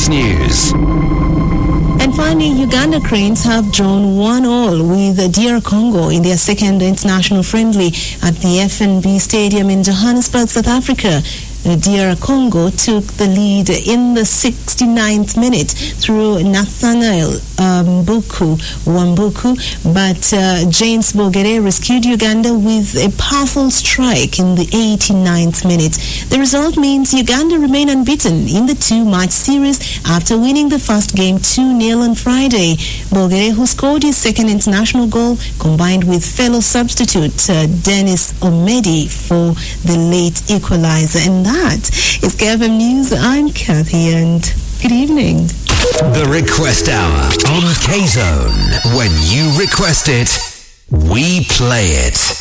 News. And finally, Uganda Cranes have drawn 1-1 with DR Congo in their second international friendly at the FNB Stadium in Johannesburg, South Africa. DR Congo took the lead in the 69th minute through Nathaniel Wambuku, but James Bogere rescued Uganda with a powerful strike in the 89th minute. The result means Uganda remain unbeaten in the two-match series after winning the first game 2-0 on Friday. Bogere, who scored his second international goal, combined with fellow substitute Dennis Omedi for the late equalizer. And that is KFM News. I'm Kathy, and good evening. The Request Hour on K-Zone. When you request it, we play it.